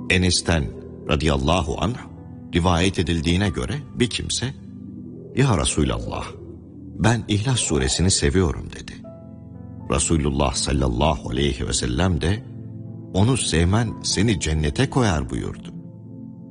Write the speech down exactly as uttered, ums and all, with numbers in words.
Enes'ten radıyallahu anh rivayet edildiğine göre bir kimse, "Ya Resulallah, ben İhlas suresini seviyorum," dedi. Resulullah sallallahu aleyhi ve sellem de, "Onu sevmen seni cennete koyar," buyurdu.